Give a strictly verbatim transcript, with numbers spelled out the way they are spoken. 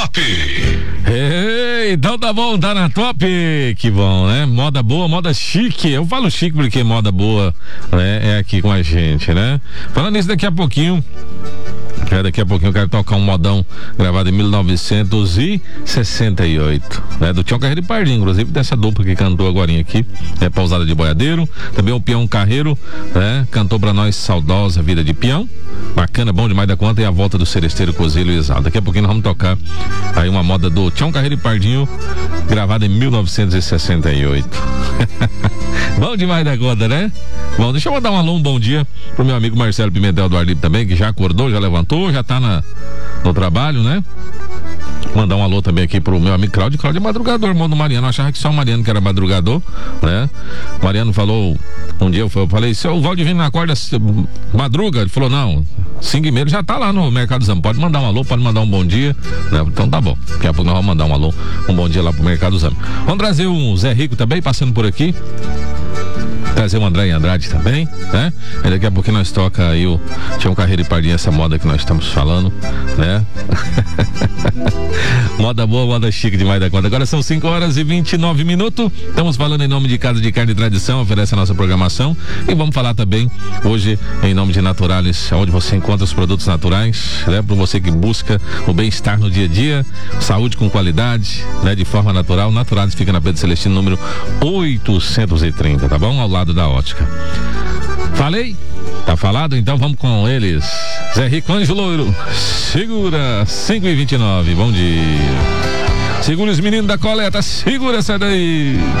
Ei, então tá bom, tá na top, que bom, né? Moda boa, moda chique, eu falo chique porque moda boa, né, é aqui com a gente, né? Falando isso, daqui a pouquinho É, daqui a pouquinho eu quero tocar um modão gravado em mil novecentos e sessenta e oito, né? Do Tião Carreiro e Pardinho, inclusive dessa dupla que cantou agora aqui, né? Pousada de Boiadeiro, também o Peão Carreiro, né? Cantou pra nós Saudosa Vida de Peão, bacana, bom demais da conta, e a volta do Seresteiro, Cozilo e Exalto. Daqui a pouquinho nós vamos tocar aí uma moda do Tião Carreiro e Pardinho, gravada em mil novecentos e sessenta e oito. Bom demais da conta, né? Bom, deixa eu mandar um alô, um bom dia pro meu amigo Marcelo Pimentel do Arlipe também, que já acordou, já levantou, já tá na, no trabalho, né? Mandar um alô também aqui pro meu amigo Cláudio. Cláudio é madrugador, irmão do Mariano. Eu achava que só o Mariano que era madrugador, né? O Mariano falou, um dia eu falei, seu Valdivino acorda madruga? Ele falou, não, cinco e meia já tá lá no Mercado Zamba. Pode mandar um alô, pode mandar um bom dia, né? Então tá bom. Daqui a pouco nós vamos mandar um alô, um bom dia lá pro Mercado Zamba. Vamos trazer um Zé Rico também, passando por aqui. Trazer o André Andrade também, né? E daqui a pouquinho nós toca aí o Tião Carreiro e Pardinho, essa moda que nós estamos falando, né? Moda boa, moda chique demais da conta. Agora são cinco horas e vinte e nove minutos. Estamos falando em nome de Casa de Carne e Tradição, oferece a nossa programação. E vamos falar também hoje em nome de Naturalis, onde você encontra os produtos naturais, né? Para você que busca o bem-estar no dia a dia, saúde com qualidade, né? De forma natural. Naturalis fica na Pedro Celestino, número oitocentos e trinta, tá bom? Ao lado da ótica. Falei? Tá falado? Então vamos com eles. Zé Rico, Anjo Loiro, segura, cinco e vinte e nove, bom dia. Segura os meninos da coleta, segura essa daí.